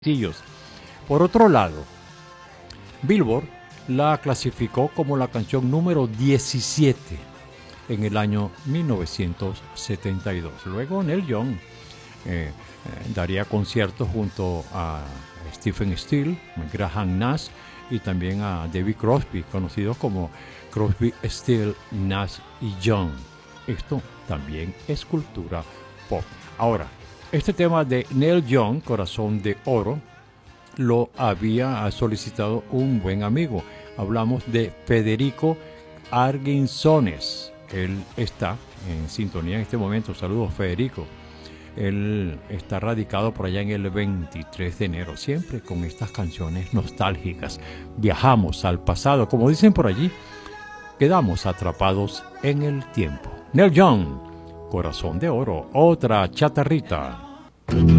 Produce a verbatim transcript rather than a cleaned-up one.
sencillos. Por otro lado, Billboard la clasificó como la canción número diecisiete en el año mil novecientos setenta y dos. Luego Neil Young eh, eh, daría conciertos junto a Stephen Stills, Graham Nash y también a David Crosby, conocidos como Crosby, Stills, Nash y Young. Esto también es cultura pop. Ahora, este tema de Neil Young, Corazón de Oro, lo había solicitado un buen amigo. Hablamos de Federico Arguinzones. Él está en sintonía en este momento. Saludos, Federico. Él está radicado por allá en el veintitrés de enero, siempre con estas canciones nostálgicas. Viajamos al pasado, como dicen por allí, quedamos atrapados en el tiempo. Neil Young, Corazón de Oro, otra chatarrita.